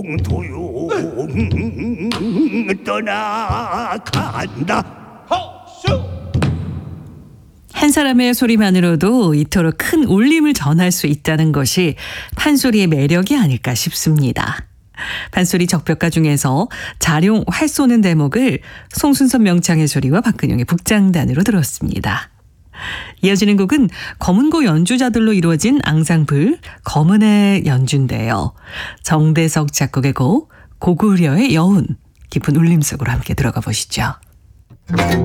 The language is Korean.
도요 떠나간다. 한 사람의 소리만으로도 이토록 큰 울림을 전할 수 있다는 것이 판소리의 매력이 아닐까 싶습니다. 판소리 적벽가 중에서 자룡 활 쏘는 대목을 송순선 명창의 소리와 박근영의 북장단으로 들었습니다. 이어지는 곡은 검은고 연주자들로 이루어진 앙상블 검은의 연주인데요. 정대석 작곡의 곡 고구려의 여운, 깊은 울림 속으로 함께 들어가 보시죠.